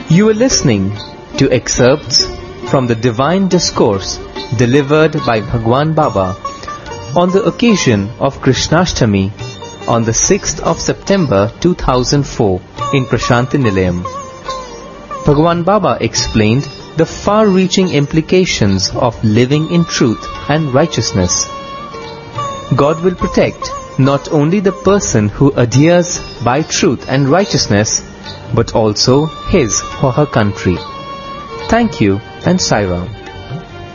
You are listening to excerpts from the Divine Discourse delivered by Bhagwan Baba on the occasion of Krishnashtami on the 6th of September 2004 in Prashanti Nilayam. Bhagwan Baba explained the far-reaching implications of living in truth and righteousness. God will protect not only the person who adheres by truth and righteousness, but also his or her country. Thank you and Sai Ram.